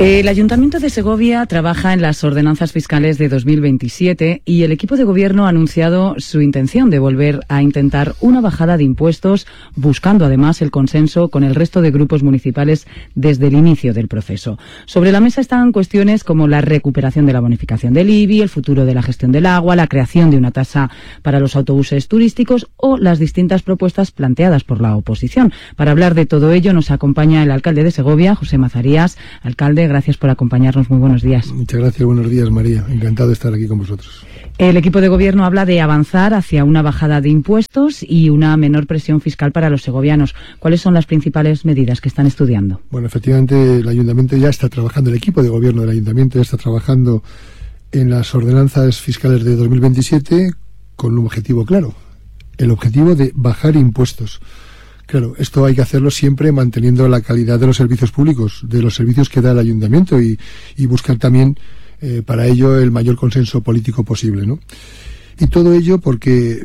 El Ayuntamiento de Segovia trabaja en las ordenanzas fiscales de 2027 y el equipo de gobierno ha anunciado su intención de volver a intentar una bajada de impuestos, buscando además el consenso con el resto de grupos municipales desde el inicio del proceso. Sobre la mesa están cuestiones como la recuperación de la bonificación del IBI, el futuro de la gestión del agua, la creación de una tasa para los autobuses turísticos o las distintas propuestas planteadas por la oposición. Para hablar de todo ello nos acompaña el alcalde de Segovia, José Mazarías. Alcalde, gracias por acompañarnos. Muy buenos días. Muchas gracias. Buenos días, María. Encantado de estar aquí con vosotros. El equipo de gobierno habla de avanzar hacia una bajada de impuestos y una menor presión fiscal para los segovianos. ¿Cuáles son las principales medidas que están estudiando? Bueno, efectivamente, el Ayuntamiento ya está trabajando, el equipo de gobierno del Ayuntamiento ya está trabajando en las ordenanzas fiscales de 2027 con un objetivo claro, el objetivo de bajar impuestos. Claro, esto hay que hacerlo siempre manteniendo la calidad de los servicios públicos, de los servicios que da el Ayuntamiento y buscar también para ello el mayor consenso político posible, ¿no? Y todo ello porque,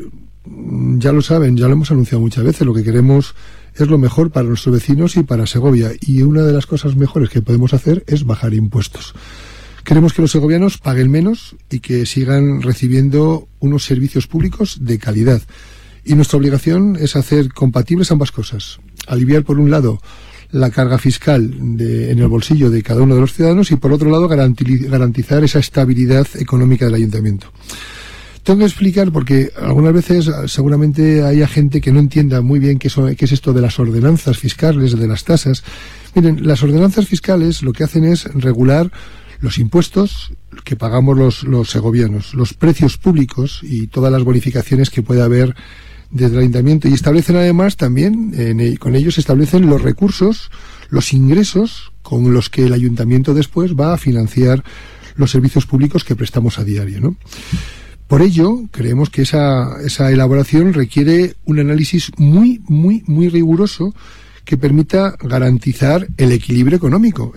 ya lo saben, ya lo hemos anunciado muchas veces, lo que queremos es lo mejor para nuestros vecinos y para Segovia, y una de las cosas mejores que podemos hacer es bajar impuestos. Queremos que los segovianos paguen menos y que sigan recibiendo unos servicios públicos de calidad. Y nuestra obligación es hacer compatibles ambas cosas. Aliviar, por un lado, la carga fiscal en el bolsillo de cada uno de los ciudadanos y, por otro lado, garantizar esa estabilidad económica del ayuntamiento. Tengo que explicar porque algunas veces seguramente hay gente que no entienda muy bien qué es esto de las ordenanzas fiscales, de las tasas. Miren, las ordenanzas fiscales lo que hacen es regular los impuestos que pagamos los segovianos, los precios públicos y todas las bonificaciones que pueda haber desde el Ayuntamiento, y establecen además también, con ellos establecen los recursos, los ingresos con los que el Ayuntamiento después va a financiar los servicios públicos que prestamos a diario, ¿no? Por ello, creemos que esa elaboración requiere un análisis muy riguroso que permita garantizar el equilibrio económico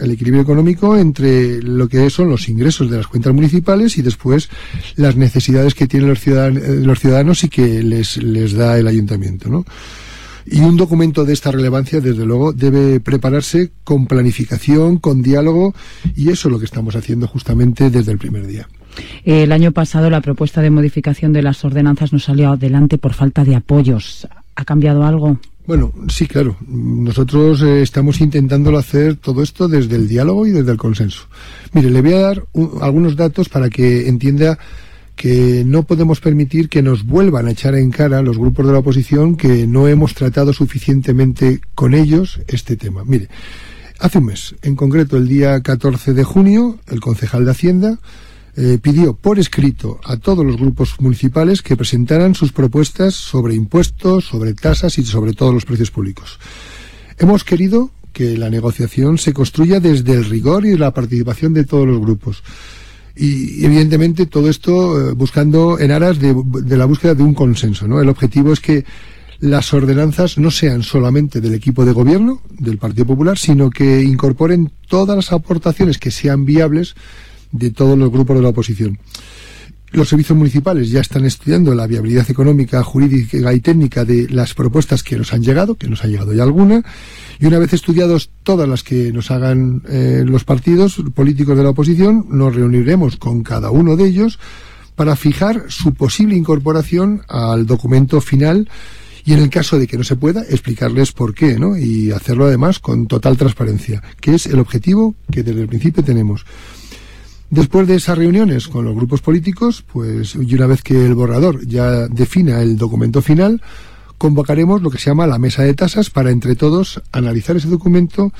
entre lo que son los ingresos de las cuentas municipales y después las necesidades que tienen los ciudadanos y que les da el ayuntamiento, ¿no? Y un documento de esta relevancia, desde luego, debe prepararse con planificación, con diálogo, y eso es lo que estamos haciendo justamente desde el primer día. El año pasado la propuesta de modificación de las ordenanzas no salió adelante por falta de apoyos. ¿Ha cambiado algo? Bueno, sí, claro. Nosotros estamos intentándolo hacer todo esto desde el diálogo y desde el consenso. Mire, le voy a dar algunos datos para que entienda que no podemos permitir que nos vuelvan a echar en cara los grupos de la oposición que no hemos tratado suficientemente con ellos este tema. Mire, hace un mes, en concreto el día 14 de junio, el concejal de Hacienda pidió por escrito a todos los grupos municipales que presentaran sus propuestas sobre impuestos, sobre tasas y sobre todos los precios públicos. Hemos querido que la negociación se construya desde el rigor y la participación de todos los grupos. Y evidentemente todo esto buscando en aras de la búsqueda de un consenso, ¿no? El objetivo es que las ordenanzas no sean solamente del equipo de gobierno, del Partido Popular, sino que incorporen todas las aportaciones que sean viables de todos los grupos de la oposición. Los servicios municipales ya están estudiando la viabilidad económica, jurídica y técnica de las propuestas que nos han llegado ya alguna, y una vez estudiados todas las que nos hagan los partidos políticos de la oposición, nos reuniremos con cada uno de ellos para fijar su posible incorporación al documento final y, en el caso de que no se pueda, explicarles por qué, ¿no? Y hacerlo además con total transparencia, que es el objetivo que desde el principio tenemos. Después de esas reuniones con los grupos políticos, pues, y una vez que el borrador ya defina el documento final, convocaremos lo que se llama la mesa de tasas para entre todos analizar ese documento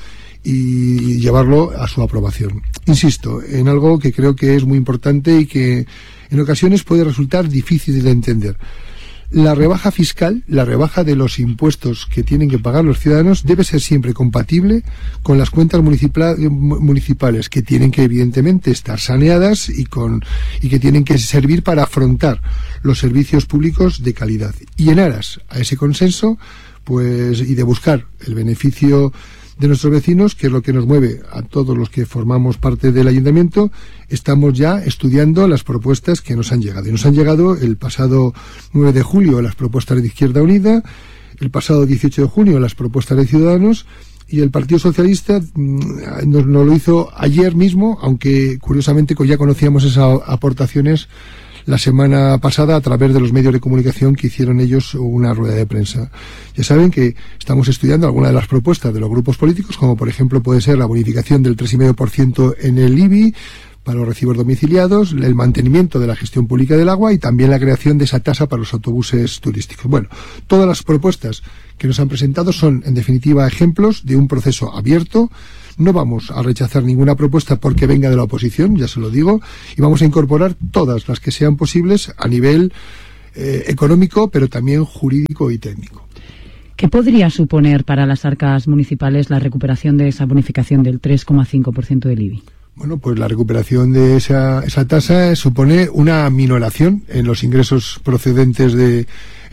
y llevarlo a su aprobación. Insisto, en algo que creo que es muy importante y que en ocasiones puede resultar difícil de entender. La rebaja fiscal, la rebaja de los impuestos que tienen que pagar los ciudadanos debe ser siempre compatible con las cuentas municipales que tienen que evidentemente estar saneadas y que tienen que servir para afrontar los servicios públicos de calidad. Y en aras a ese consenso, pues, y de buscar el beneficio de nuestros vecinos, que es lo que nos mueve a todos los que formamos parte del ayuntamiento, estamos ya estudiando las propuestas que nos han llegado. Y nos han llegado el pasado 9 de julio las propuestas de Izquierda Unida, el pasado 18 de junio las propuestas de Ciudadanos, Y el Partido Socialista nos lo hizo ayer mismo, aunque curiosamente ya conocíamos esas aportaciones la semana pasada a través de los medios de comunicación que hicieron ellos una rueda de prensa. Ya saben que estamos estudiando algunas de las propuestas de los grupos políticos, como por ejemplo puede ser la bonificación del 3,5% en el IBI para los recibos domiciliados, el mantenimiento de la gestión pública del agua y también la creación de esa tasa para los autobuses turísticos. Bueno, todas las propuestas que nos han presentado son, en definitiva, ejemplos de un proceso abierto. No vamos a rechazar ninguna propuesta porque venga de la oposición, ya se lo digo, y vamos a incorporar todas las que sean posibles a nivel económico, pero también jurídico y técnico. ¿Qué podría suponer para las arcas municipales la recuperación de esa bonificación del 3,5% del IBI? Bueno, pues la recuperación de esa tasa supone una minoración en los ingresos procedentes de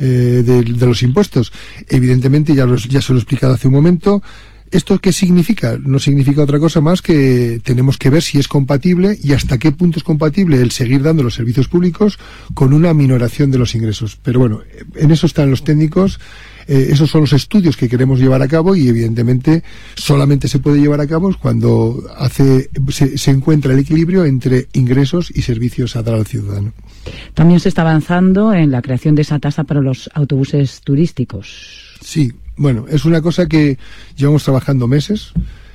los impuestos. Evidentemente, ya se lo he explicado hace un momento. ¿Esto qué significa? No significa otra cosa más que tenemos que ver si es compatible y hasta qué punto es compatible el seguir dando los servicios públicos con una minoración de los ingresos. Pero bueno, en eso están los técnicos. Esos son los estudios que queremos llevar a cabo y evidentemente solamente se puede llevar a cabo cuando se encuentra el equilibrio entre ingresos y servicios a dar al ciudadano. También se está avanzando en la creación de esa tasa para los autobuses turísticos. Sí, bueno, es una cosa que llevamos trabajando meses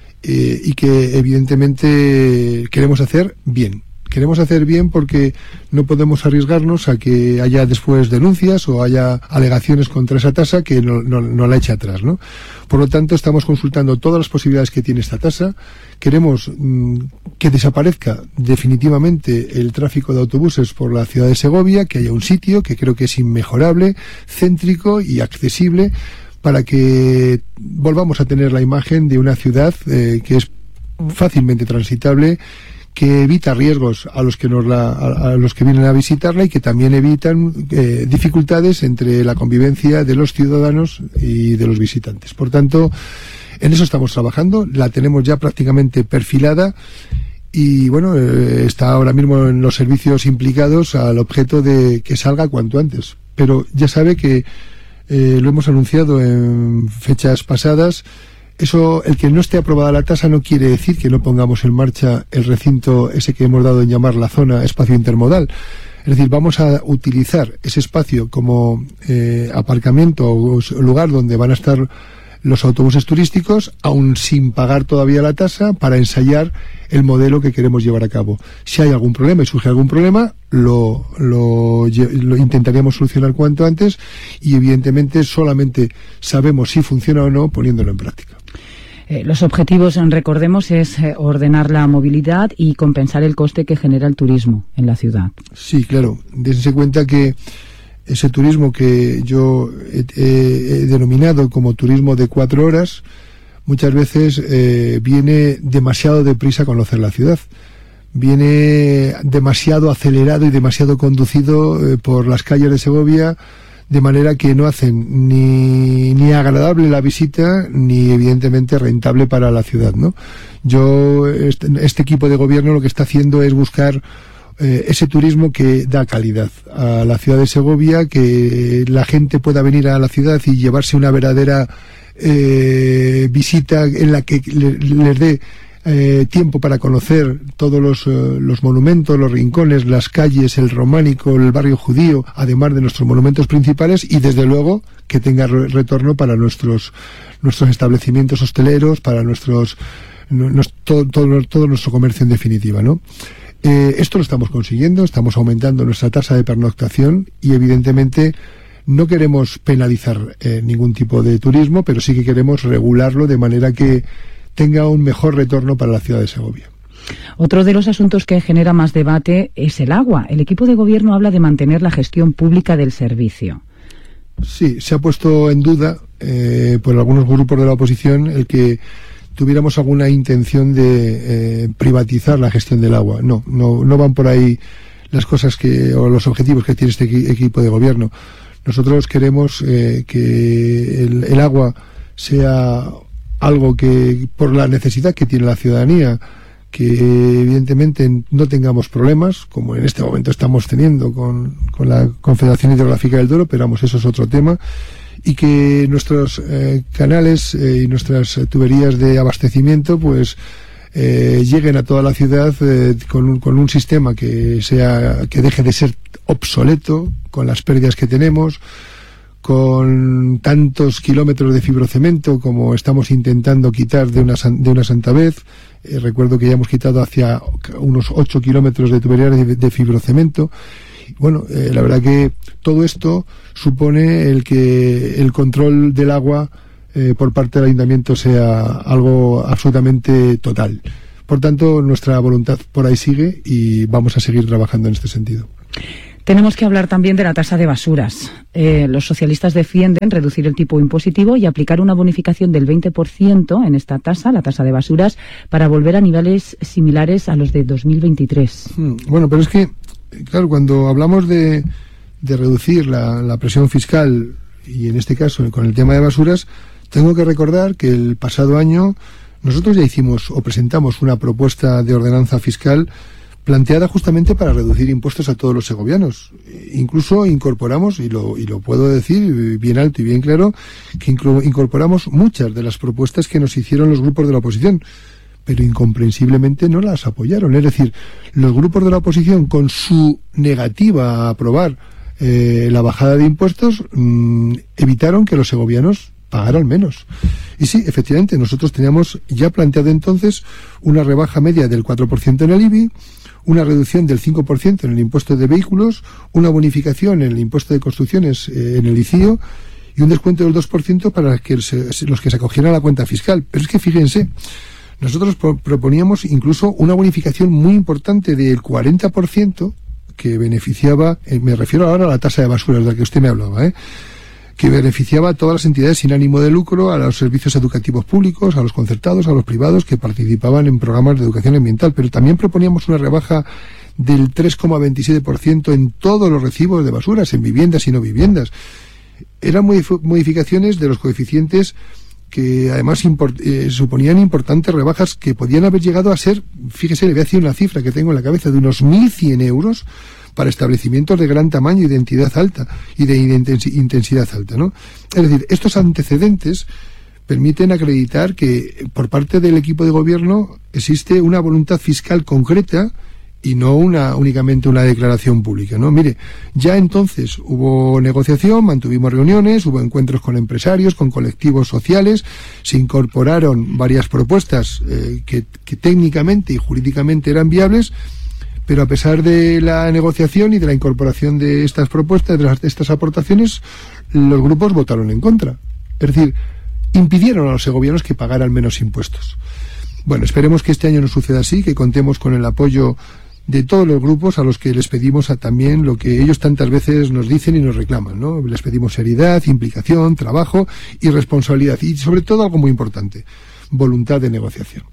y que evidentemente queremos hacer bien. Queremos hacer bien porque no podemos arriesgarnos a que haya después denuncias o haya alegaciones contra esa tasa que no la eche atrás, ¿no? Por lo tanto, estamos consultando todas las posibilidades que tiene esta tasa. Queremos que desaparezca definitivamente el tráfico de autobuses por la ciudad de Segovia, que haya un sitio que creo que es inmejorable, céntrico y accesible para que volvamos a tener la imagen de una ciudad que es fácilmente transitable, que evita riesgos a los que vienen a visitarla y que también evitan dificultades entre la convivencia de los ciudadanos y de los visitantes. Por tanto, en eso estamos trabajando, la tenemos ya prácticamente perfilada y bueno, está ahora mismo en los servicios implicados al objeto de que salga cuanto antes. Pero ya sabe que lo hemos anunciado en fechas pasadas. Eso, el que no esté aprobada la tasa no quiere decir que no pongamos en marcha el recinto ese que hemos dado en llamar la zona espacio intermodal. Es decir, vamos a utilizar ese espacio como aparcamiento o lugar donde van a estar los autobuses turísticos, aún sin pagar todavía la tasa, para ensayar el modelo que queremos llevar a cabo. Si hay algún problema y surge algún problema, lo intentaríamos solucionar cuanto antes y evidentemente solamente sabemos si funciona o no poniéndolo en práctica. Los objetivos, recordemos, es ordenar la movilidad y compensar el coste que genera el turismo en la ciudad. Sí, claro. Dense cuenta que ese turismo que yo he denominado como turismo de 4 horas, muchas veces viene demasiado deprisa a conocer la ciudad. Viene demasiado acelerado y demasiado conducido por las calles de Segovia, de manera que no hacen ni agradable la visita, ni evidentemente rentable para la ciudad, ¿no? Este equipo de gobierno lo que está haciendo es buscar ese turismo que da calidad a la ciudad de Segovia, que la gente pueda venir a la ciudad y llevarse una verdadera visita en la que les dé tiempo para conocer todos los monumentos, los rincones, las calles, el románico, el barrio judío, además de nuestros monumentos principales, y desde luego que tenga retorno para nuestros establecimientos hosteleros, para todo nuestro comercio en definitiva, ¿no? Esto lo estamos consiguiendo, estamos aumentando nuestra tasa de pernoctación y evidentemente no queremos penalizar ningún tipo de turismo, pero sí que queremos regularlo de manera que tenga un mejor retorno para la ciudad de Segovia. Otro de los asuntos que genera más debate es el agua. El equipo de gobierno habla de mantener la gestión pública del servicio. Sí, se ha puesto en duda por algunos grupos de la oposición el que tuviéramos alguna intención de privatizar la gestión del agua. No van por ahí las cosas o los objetivos que tiene este equipo de gobierno. Nosotros queremos que el agua sea algo que, por la necesidad que tiene la ciudadanía, que evidentemente no tengamos problemas, como en este momento estamos teniendo con la Confederación Hidrográfica del Duero, pero vamos, eso es otro tema, y que nuestros canales y nuestras tuberías de abastecimiento pues lleguen a toda la ciudad con un sistema que deje de ser obsoleto con las pérdidas que tenemos, con tantos kilómetros de fibrocemento como estamos intentando quitar de una santa vez. Recuerdo que ya hemos quitado hacia unos 8 kilómetros de tuberías de fibrocemento. Bueno, la verdad que todo esto supone el que el control del agua por parte del ayuntamiento sea algo absolutamente total. Por tanto, nuestra voluntad por ahí sigue y vamos a seguir trabajando en este sentido. Tenemos que hablar también de la tasa de basuras. Los socialistas defienden reducir el tipo impositivo y aplicar una bonificación del 20% en esta tasa, la tasa de basuras, para volver a niveles similares a los de 2023. Bueno, pero es que, claro, cuando hablamos de reducir la presión fiscal, y en este caso con el tema de basuras, tengo que recordar que el pasado año nosotros ya hicimos o presentamos una propuesta de ordenanza fiscal planteada justamente para reducir impuestos a todos los segovianos. Incluso incorporamos, y lo puedo decir bien alto y bien claro, que incorporamos muchas de las propuestas que nos hicieron los grupos de la oposición, pero incomprensiblemente no las apoyaron. Es decir, los grupos de la oposición, con su negativa a aprobar la bajada de impuestos, evitaron que los segovianos pagaran menos. Y sí, efectivamente, nosotros teníamos ya planteado entonces una rebaja media del 4% en el IBI, una reducción del 5% en el impuesto de vehículos, una bonificación en el impuesto de construcciones en el ICIO y un descuento del 2% para que los que se acogieran a la cuenta fiscal. Pero es que fíjense, nosotros proponíamos incluso una bonificación muy importante del 40% que beneficiaba, me refiero ahora a la tasa de basuras de la que usted me hablaba, que beneficiaba a todas las entidades sin ánimo de lucro, a los servicios educativos públicos, a los concertados, a los privados que participaban en programas de educación ambiental. Pero también proponíamos una rebaja del 3,27% en todos los recibos de basuras, en viviendas y no viviendas. Eran modificaciones de los coeficientes que además suponían importantes rebajas que podían haber llegado a ser, fíjese, le voy a decir una cifra que tengo en la cabeza, de unos 1.100 euros para establecimientos de gran tamaño y de entidad alta y de intensidad alta, ¿no? Es decir, estos antecedentes permiten acreditar que por parte del equipo de gobierno existe una voluntad fiscal concreta y no únicamente una declaración pública, ¿no? Mire, ya entonces hubo negociación, mantuvimos reuniones, hubo encuentros con empresarios, con colectivos sociales, se incorporaron varias propuestas que técnicamente y jurídicamente eran viables, pero a pesar de la negociación y de la incorporación de estas propuestas, de estas aportaciones, los grupos votaron en contra. Es decir, impidieron a los segovianos que pagaran menos impuestos. Bueno, esperemos que este año no suceda así, que contemos con el apoyo de todos los grupos a los que les pedimos también lo que ellos tantas veces nos dicen y nos reclaman, ¿no? Les pedimos seriedad, implicación, trabajo y responsabilidad. Y sobre todo algo muy importante, voluntad de negociación.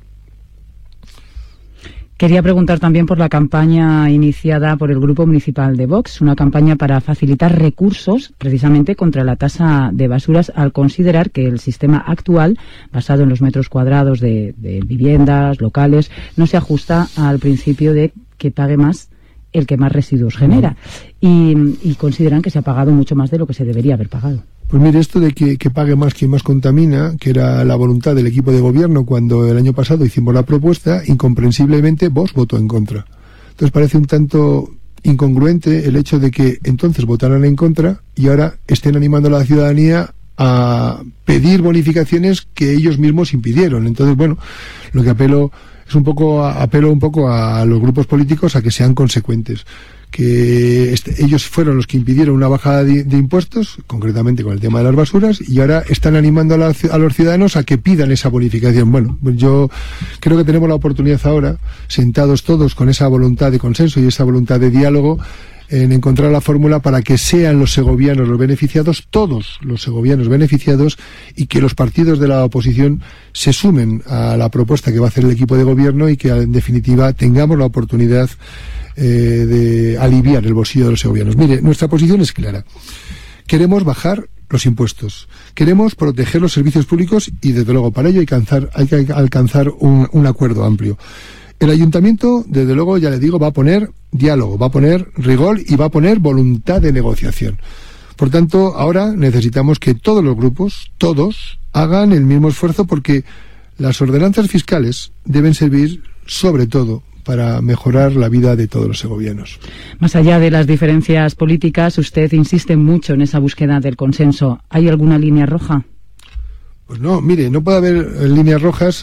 Quería preguntar también por la campaña iniciada por el Grupo Municipal de Vox, una campaña para facilitar recursos precisamente contra la tasa de basuras, al considerar que el sistema actual, basado en los metros cuadrados de viviendas, locales, no se ajusta al principio de que pague más el que más residuos genera. Y consideran que se ha pagado mucho más de lo que se debería haber pagado. Pues mire, esto de que pague más quien más contamina, que era la voluntad del equipo de gobierno cuando el año pasado hicimos la propuesta, incomprensiblemente Vox votó en contra. Entonces parece un tanto incongruente el hecho de que entonces votaran en contra y ahora estén animando a la ciudadanía a pedir bonificaciones que ellos mismos impidieron. Entonces, bueno, lo que apelo un poco a los grupos políticos a que sean consecuentes, que ellos fueron los que impidieron una bajada de impuestos, concretamente con el tema de las basuras, y ahora están animando a los ciudadanos a que pidan esa bonificación. Bueno, yo creo que tenemos la oportunidad ahora, sentados todos con esa voluntad de consenso y esa voluntad de diálogo, en encontrar la fórmula para que sean los segovianos los beneficiados, todos los segovianos beneficiados, y que los partidos de la oposición se sumen a la propuesta que va a hacer el equipo de gobierno y que en definitiva tengamos la oportunidad de aliviar el bolsillo de los segovianos. Mire, nuestra posición es clara. Queremos bajar los impuestos, queremos proteger los servicios públicos y desde luego para ello hay que alcanzar un acuerdo amplio. El ayuntamiento, desde luego, ya le digo, va a poner diálogo, va a poner rigor y va a poner voluntad de negociación. Por tanto, ahora necesitamos que todos los grupos, todos, hagan el mismo esfuerzo, porque las ordenanzas fiscales deben servir sobre todo para mejorar la vida de todos los segovianos. Más allá de las diferencias políticas, usted insiste mucho en esa búsqueda del consenso. ¿Hay alguna línea roja? Pues no, mire, no puede haber líneas rojas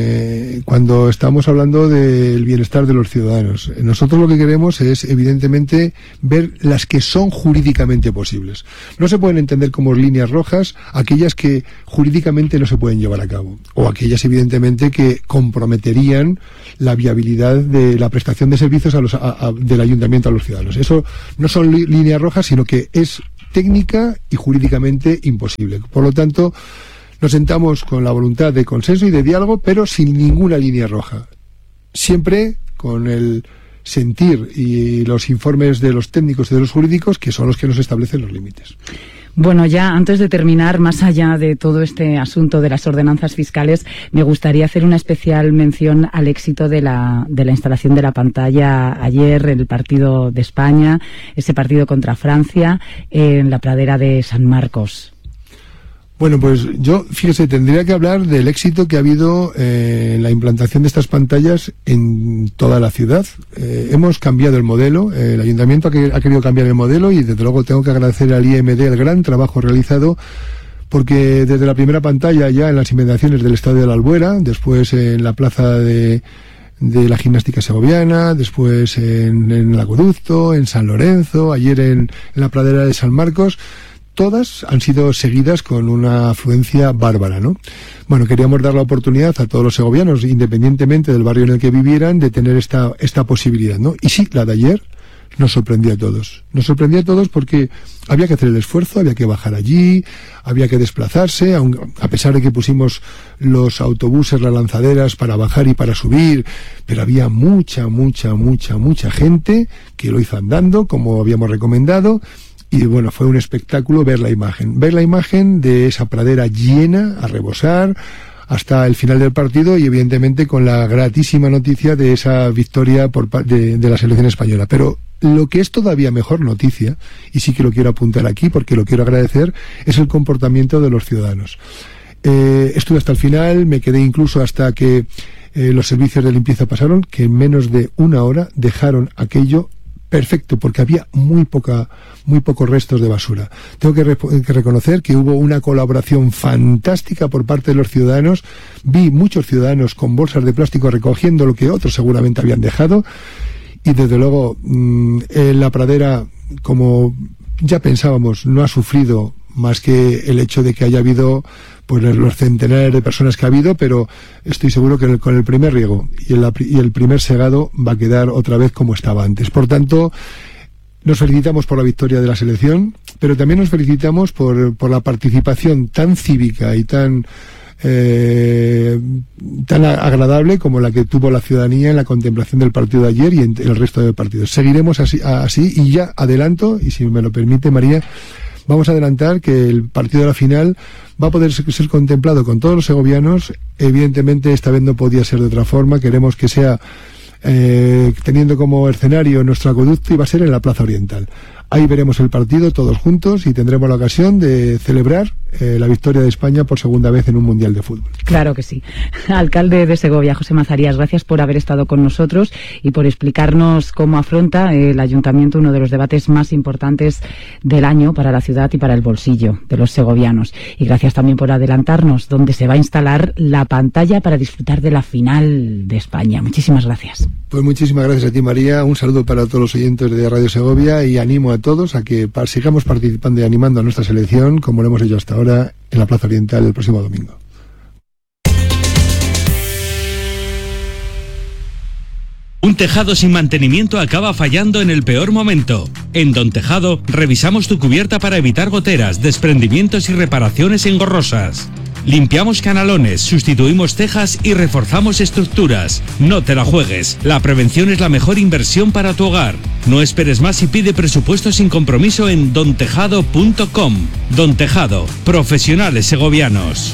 cuando estamos hablando del bienestar de los ciudadanos. Nosotros lo que queremos es, evidentemente, ver las que son jurídicamente posibles. No se pueden entender como líneas rojas aquellas que jurídicamente no se pueden llevar a cabo, o aquellas, evidentemente, que comprometerían la viabilidad de la prestación de servicios del ayuntamiento a los ciudadanos. Eso no son líneas rojas, sino que es técnica y jurídicamente imposible. Por lo tanto, nos sentamos con la voluntad de consenso y de diálogo, pero sin ninguna línea roja. Siempre con el sentir y los informes de los técnicos y de los jurídicos, que son los que nos establecen los límites. Bueno, ya antes de terminar, más allá de todo este asunto de las ordenanzas fiscales, me gustaría hacer una especial mención al éxito de la instalación de la pantalla ayer, el partido de España, ese partido contra Francia, en la pradera de San Marcos. Bueno, pues yo, fíjese, tendría que hablar del éxito que ha habido en la implantación de estas pantallas en toda la ciudad. Hemos cambiado el modelo, el ayuntamiento ha querido cambiar el modelo, y desde luego tengo que agradecer al IMD el gran trabajo realizado, porque desde la primera pantalla ya en las inmediaciones del Estadio de la Albuera, después en la plaza de la gimnástica segoviana, después en el Acueducto, en San Lorenzo, ayer en la pradera de San Marcos, todas han sido seguidas con una afluencia bárbara, ¿no? Bueno, queríamos dar la oportunidad a todos los segovianos, independientemente del barrio en el que vivieran, de tener esta posibilidad, ¿no? Y sí, la de ayer nos sorprendió a todos. Nos sorprendió a todos porque había que hacer el esfuerzo, había que bajar allí, había que desplazarse, a pesar de que pusimos los autobuses, las lanzaderas para bajar y para subir, pero había mucha gente que lo hizo andando, como habíamos recomendado. Y bueno, fue un espectáculo ver la imagen de esa pradera llena a rebosar hasta el final del partido, y evidentemente con la gratísima noticia de esa victoria de la selección española. Pero lo que es todavía mejor noticia, y sí que lo quiero apuntar aquí porque lo quiero agradecer, es el comportamiento de los ciudadanos. Estuve hasta el final, me quedé incluso hasta que los servicios de limpieza pasaron, que en menos de una hora dejaron aquello perfecto, porque había muy pocos restos de basura. Tengo que reconocer que hubo una colaboración fantástica por parte de los ciudadanos. Vi muchos ciudadanos con bolsas de plástico recogiendo lo que otros seguramente habían dejado, y desde luego la pradera, como ya pensábamos, no ha sufrido más que el hecho de que haya habido pues los centenares de personas que ha habido, pero estoy seguro que con el primer riego y el primer segado va a quedar otra vez como estaba antes. Por tanto, nos felicitamos por la victoria de la selección, pero también nos felicitamos por la participación tan cívica y tan agradable como la que tuvo la ciudadanía en la contemplación del partido de ayer y en el resto de partidos. Seguiremos así, y ya adelanto, y si me lo permite María, vamos a adelantar que el partido de la final va a poder ser contemplado con todos los segovianos. Evidentemente esta vez no podía ser de otra forma. Queremos que sea teniendo como escenario nuestro Acueducto, y va a ser en la Plaza Oriental. Ahí veremos el partido todos juntos y tendremos la ocasión de celebrar la victoria de España por segunda vez en un Mundial de Fútbol. Claro que sí. Alcalde de Segovia, José Mazarías, gracias por haber estado con nosotros y por explicarnos cómo afronta el Ayuntamiento uno de los debates más importantes del año para la ciudad y para el bolsillo de los segovianos. Y gracias también por adelantarnos dónde se va a instalar la pantalla para disfrutar de la final de España. Muchísimas gracias. Pues muchísimas gracias a ti, María. Un saludo para todos los oyentes de Radio Segovia, y animo a todos a que sigamos participando y animando a nuestra selección, como lo hemos hecho hasta ahora, en la Plaza Oriental el próximo domingo. Un tejado sin mantenimiento acaba fallando en el peor momento. En Don Tejado revisamos tu cubierta para evitar goteras, desprendimientos y reparaciones engorrosas. Limpiamos canalones, sustituimos tejas y reforzamos estructuras. No te la juegues. La prevención es la mejor inversión para tu hogar. No esperes más y pide presupuesto sin compromiso en dontejado.com. Don Tejado, profesionales segovianos.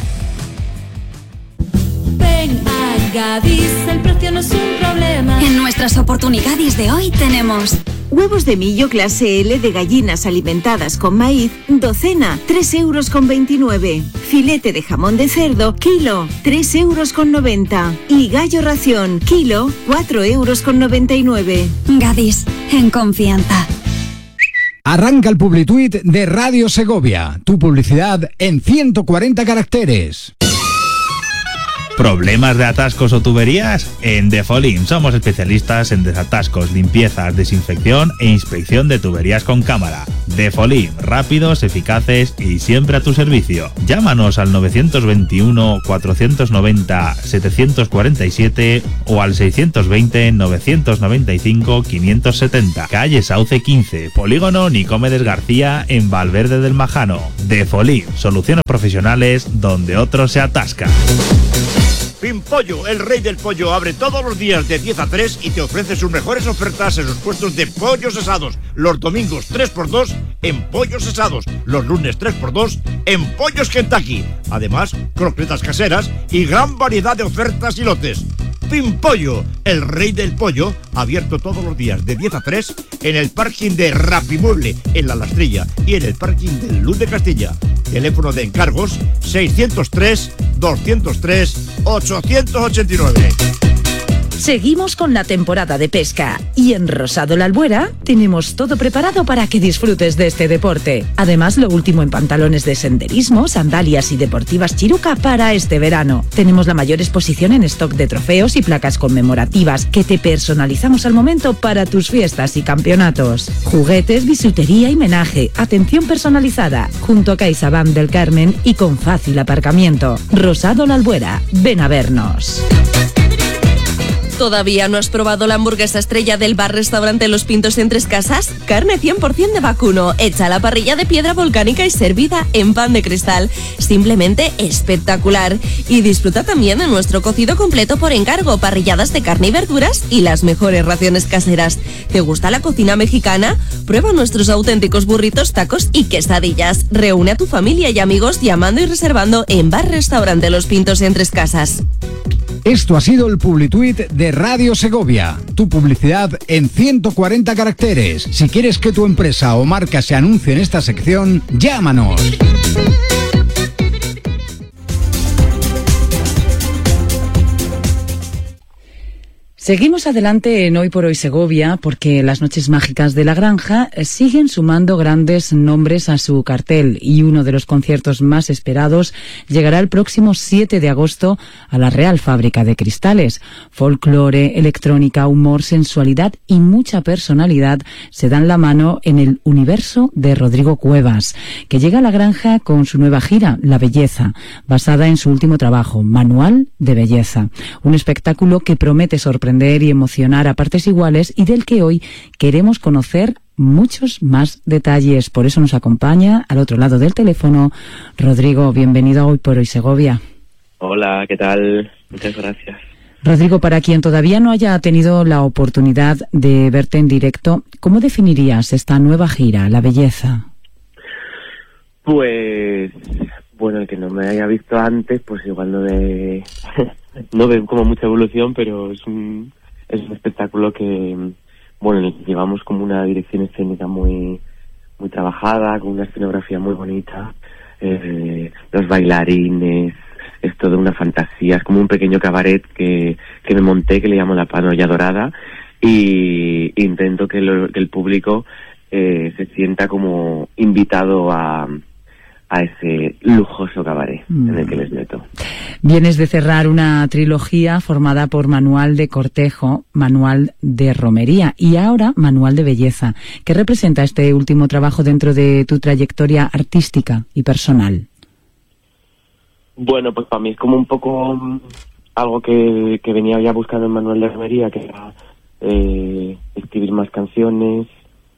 Ven a Gadis, el precio no es un problema. En nuestras oportunidades de hoy tenemos Huevos de millo clase L de gallinas alimentadas con maíz, docena, 3,29 €. Filete de jamón de cerdo, kilo, 3,90 €. Y gallo ración, kilo, 4,99 €. Gadis, en confianza. Arranca el Publituit de Radio Segovia. Tu publicidad en 140 caracteres. ¿Problemas de atascos o tuberías? En Defolim somos especialistas en desatascos, limpiezas, desinfección e inspección de tuberías con cámara. Defolim, rápidos, eficaces y siempre a tu servicio. Llámanos al 921 490 747 o al 620 995 570. Calle Sauce 15, Polígono Nicomedes García en Valverde del Majano. Defolim, soluciones profesionales donde otros se atascan. Pimpollo, el rey del pollo, abre todos los días de 10 a 3 y te ofrece sus mejores ofertas en sus puestos de pollos asados. Los domingos 3x2 en pollos asados. Los lunes 3x2 en pollos Kentucky. Además, croquetas caseras y gran variedad de ofertas y lotes. Pimpollo, el rey del pollo, abierto todos los días de 10 a 3 en el parking de Rapimueble, en La Lastrilla, y en el parking de Luz de Castilla. Teléfono de encargos 603-203-889. Seguimos con la temporada de pesca y en Rosado La Albuera tenemos todo preparado para que disfrutes de este deporte. Además, lo último en pantalones de senderismo, sandalias y deportivas Chiruca para este verano. Tenemos la mayor exposición en stock de trofeos y placas conmemorativas que te personalizamos al momento para tus fiestas y campeonatos. Juguetes, bisutería y menaje, atención personalizada, junto a CaixaBank del Carmen y con fácil aparcamiento. Rosado La Albuera, ven a vernos. ¿Todavía no has probado la hamburguesa estrella del bar-restaurante Los Pintos en Tres Casas? Carne 100% de vacuno, hecha a la parrilla de piedra volcánica y servida en pan de cristal. Simplemente espectacular. Y disfruta también de nuestro cocido completo por encargo, parrilladas de carne y verduras y las mejores raciones caseras. ¿Te gusta la cocina mexicana? Prueba nuestros auténticos burritos, tacos y quesadillas. Reúne a tu familia y amigos llamando y reservando en bar-restaurante Los Pintos en Tres Casas. Esto ha sido el Publituit de Radio Segovia. Tu publicidad en 140 caracteres. Si quieres que tu empresa o marca se anuncie en esta sección, llámanos. Seguimos adelante en Hoy por Hoy Segovia porque las Noches Mágicas de la Granja siguen sumando grandes nombres a su cartel y uno de los conciertos más esperados llegará el próximo 7 de agosto a la Real Fábrica de Cristales. Folclore, electrónica, humor, sensualidad y mucha personalidad se dan la mano en el universo de Rodrigo Cuevas, que llega a la Granja con su nueva gira, La Belleza, basada en su último trabajo, Manual de Belleza. Un espectáculo que promete sorprender y emocionar a partes iguales y del que hoy queremos conocer muchos más detalles. Por eso nos acompaña al otro lado del teléfono Rodrigo. Bienvenido a Hoy por Hoy Segovia. Hola, ¿qué tal? Muchas gracias. Rodrigo, para quien todavía no haya tenido la oportunidad de verte en directo, ¿cómo definirías esta nueva gira, La Belleza? Pues, bueno, el que no me haya visto antes, pues igual no ve... No ve como mucha evolución, pero es un espectáculo que, bueno, en el que llevamos como una dirección escénica muy trabajada, con una escenografía muy bonita, los bailarines, es toda una fantasía, es como un pequeño cabaret que me monté, que le llamo La Panolla Dorada, y intento que el público se sienta como invitado a ese lujoso cabaret en el que les meto. Vienes de cerrar una trilogía formada por Manual de Cortejo, Manual de Romería y ahora Manual de Belleza. ¿Qué representa este último trabajo dentro de tu trayectoria artística y personal? Bueno, pues para mí es como un poco algo que venía ya buscando en Manual de Romería, que era escribir más canciones,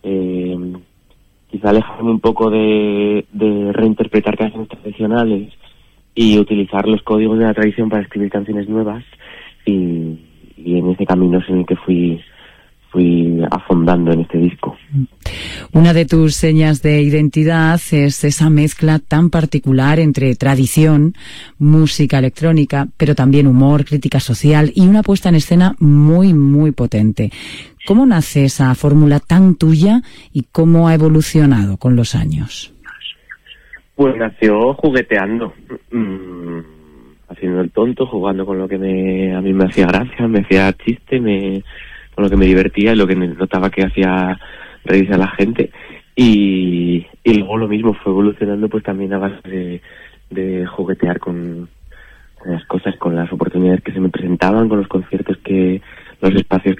quizá alejarme un poco de reinterpretar canciones tradicionales y utilizar los códigos de la tradición para escribir canciones nuevas, y en ese camino es en el que fui afondando en este disco. Una de tus señas de identidad es esa mezcla tan particular entre tradición, música electrónica, pero también humor, crítica social y una puesta en escena muy, muy potente. ¿Cómo nace esa fórmula tan tuya y cómo ha evolucionado con los años? Pues nació jugueteando, haciendo el tonto, jugando con lo que a mí me hacía gracia, me hacía chiste, con lo que me divertía y lo que notaba que hacía reírse a la gente. Y luego lo mismo fue evolucionando pues también a base de juguetear con las cosas, con las oportunidades que se me presentaban, con los conciertos los espacios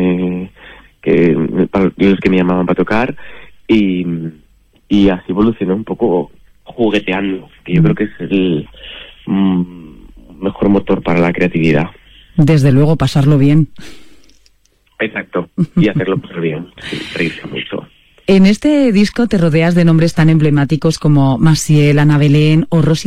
los que me llamaban para tocar y así evolucionó un poco jugueteando, que yo creo que es el mejor motor para la creatividad. Desde luego, pasarlo bien. Exacto, y hacerlo pasar bien, sí, reírse mucho. En este disco te rodeas de nombres tan emblemáticos como Maciel, Ana Belén o Rosy